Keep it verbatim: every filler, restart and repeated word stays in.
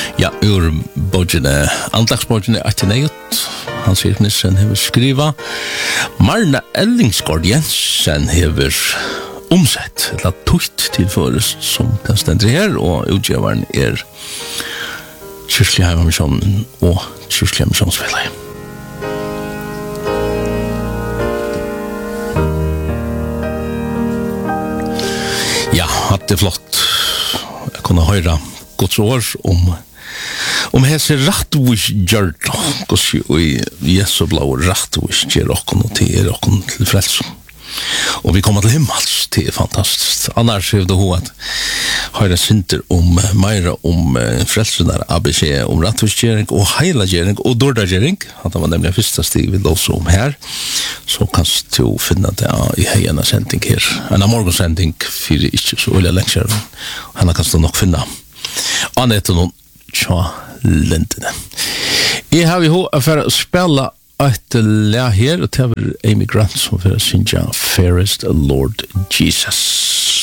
Ja, ur bojene, andagsbojene Ateneiot, Hans Erik Nissen hever skriva. Marna Ellingsgård Jensen hever omsett, eller tutt til forrest som den stender her, og utgjøveren er Kyrkelig Heimamisjonen og Kyrkelig Misjonsfellet. Ja, at det er flott. Jeg kunne høre Guds år om om hese rattvis gjørt, hvordan Jesu blå rattvis gjør okken og til okken til frelse. Og vi kommer til himmels, det er fantastisk. Annars er det hun at høyre synder om meira om frelsen der A B C, om rattvisgjøring og heilagjøring og dårdagjøring. Det var nemlig første stig vi låser om her. Så kan du finne det i heiene sending her. En av morgensending, for ikke så veldig lenger. Henne kan du nok finne. Annette noen tja lentene. Jeg har jo for å spille et le her, og det var Amy Grant som for å synge Fairest Lord Jesus.